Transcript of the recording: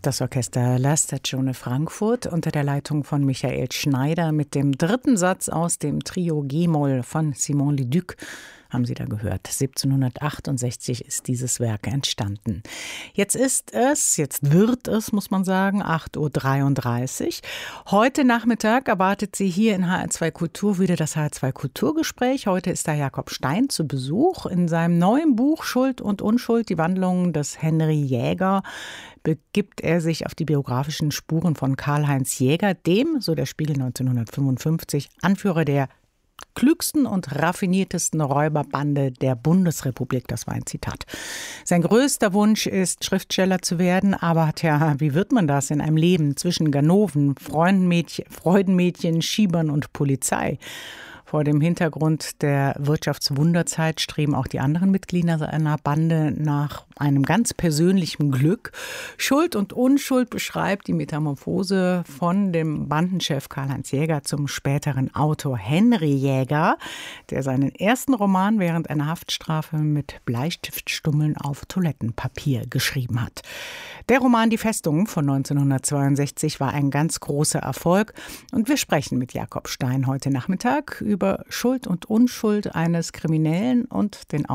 das Orchester La Stagione Frankfurt unter der Leitung von Michael Schneider mit dem dritten Satz aus dem Trio G-Moll von Simon Leduc. Haben Sie da gehört. 1768 ist dieses Werk entstanden. Jetzt wird es, muss man sagen, 8:33 Uhr. Heute Nachmittag erwartet Sie hier in HR2 Kultur wieder das HR2 Kulturgespräch. Heute ist da Jakob Stein zu Besuch. In seinem neuen Buch Schuld und Unschuld, die Wandlungen des Henry Jäger, begibt er sich auf die biografischen Spuren von Karl-Heinz Jäger, dem, so der Spiegel 1955, Anführer der klügsten und raffiniertesten Räuberbande der Bundesrepublik. Das war ein Zitat. Sein größter Wunsch ist, Schriftsteller zu werden, aber wie wird man das in einem Leben zwischen Ganoven, Freudenmädchen, Schiebern und Polizei? Vor dem Hintergrund der Wirtschaftswunderzeit streben auch die anderen Mitglieder seiner Bande nach einem ganz persönlichen Glück. Schuld und Unschuld beschreibt die Metamorphose von dem Bandenchef Karl-Heinz Jäger zum späteren Autor Henry Jäger, der seinen ersten Roman während einer Haftstrafe mit Bleistiftstummeln auf Toilettenpapier geschrieben hat. Der Roman Die Festung von 1962 war ein ganz großer Erfolg und wir sprechen mit Jakob Stein heute Nachmittag über Schuld und Unschuld eines Kriminellen und den